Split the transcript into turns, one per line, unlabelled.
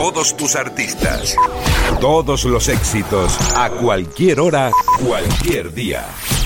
Todos tus artistas. Todos los éxitos. A cualquier hora, cualquier día.